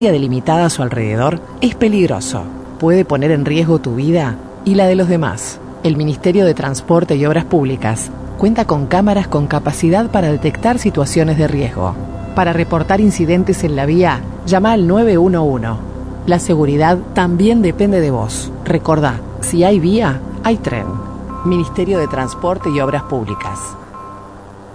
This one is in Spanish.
delimitada a su alrededor es peligroso. Puede poner en riesgo tu vida y la de los demás. El Ministerio de Transporte y Obras Públicas cuenta con cámaras con capacidad para detectar situaciones de riesgo. Para reportar incidentes en la vía, llama al 911. La seguridad también depende de vos. Recordá, si hay vía, hay tren. Ministerio de Transporte y Obras Públicas.